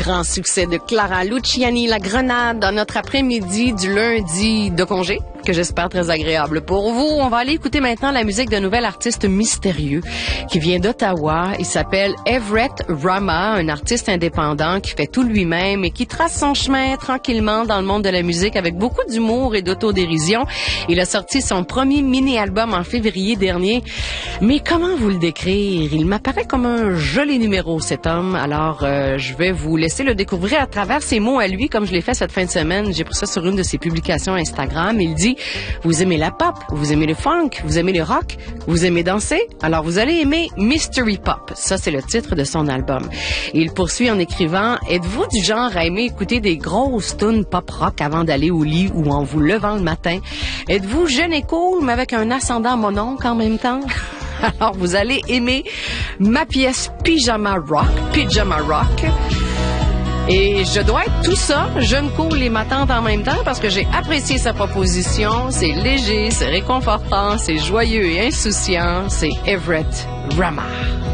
grand succès de Clara Luciani, La Grenade, dans notre après-midi du lundi de congé, que j'espère très agréable pour vous. On va aller écouter maintenant la musique d'un nouvel artiste mystérieux qui vient d'Ottawa. Il s'appelle Everett Rama, un artiste indépendant qui fait tout lui-même et qui trace son chemin tranquillement dans le monde de la musique avec beaucoup d'humour et d'autodérision. Il a sorti son premier mini-album en février dernier. Mais comment vous le décrire? Il m'apparaît comme un joli numéro, cet homme. Alors, je vais vous laisser le découvrir à travers ses mots à lui, comme je l'ai fait cette fin de semaine. J'ai pris ça sur une de ses publications Instagram. Il dit: vous aimez la pop, vous aimez le funk, vous aimez le rock, vous aimez danser, alors vous allez aimer Mystery Pop. Ça, c'est le titre de son album. Et il poursuit en écrivant: êtes-vous du genre à aimer écouter des grosses tunes pop rock avant d'aller au lit ou en vous levant le matin? Êtes-vous jeune et cool, mais avec un ascendant mononcle en même temps? Alors, vous allez aimer ma pièce Pyjama Rock. Et je dois être tout ça, jeune, cool et ma tante en même temps, parce que j'ai apprécié sa proposition. C'est léger, c'est réconfortant, c'est joyeux et insouciant. C'est Everett Rama.